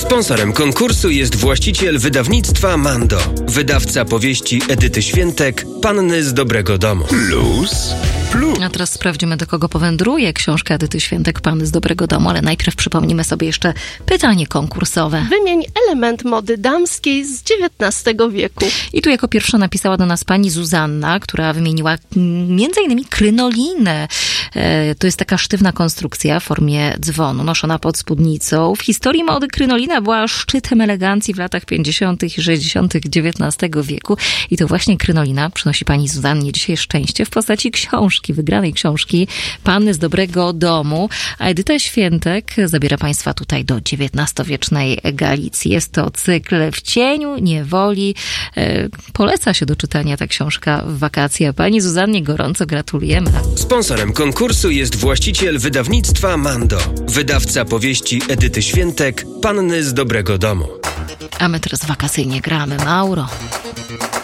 Sponsorem konkursu jest właściciel wydawnictwa Mando, wydawca powieści Edyty Świętek, Panny z dobrego domu. Plus. A teraz sprawdzimy, do kogo powędruje książka Edyty Świętek, Panny z dobrego domu, ale najpierw przypomnimy sobie jeszcze pytanie konkursowe. Wymień element mody damskiej z XIX wieku. I tu jako pierwsza napisała do nas pani Zuzanna, która wymieniła m.in. krynolinę. To jest taka sztywna konstrukcja w formie dzwonu, noszona pod spódnicą. W historii mody krynolina była szczytem elegancji w latach 50. i 60. XIX wieku. I to właśnie krynolina przynosi pani Zuzannie dzisiaj szczęście w postaci książki, wygranej książki Panny z dobrego domu. A Edyta Świętek zabiera państwa tutaj do XIX-wiecznej Galicji. Jest to cykl W cieniu niewoli. Poleca się do czytania ta książka w wakacje. Pani Zuzannie gorąco gratulujemy. Sponsorem konkursu jest właściciel wydawnictwa Mando, wydawca powieści Edyty Świętek, Panny z dobrego domu. A my teraz wakacyjnie gramy Mauro.